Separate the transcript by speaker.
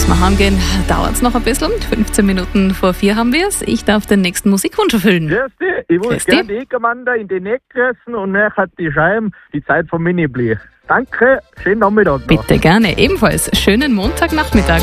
Speaker 1: bis wir heimgehen, dauert es noch ein bisschen. 15 Minuten vor 4 haben wir es. Ich darf den nächsten Musikwunsch erfüllen.
Speaker 2: Grüß dich, ich wollte gerne die Commander in die Nähe grüßen und mir hat die Scheiben die Zeit vom Mini-Blech. Danke, schönen Nachmittag noch.
Speaker 1: Bitte gerne, ebenfalls schönen Montagnachmittag.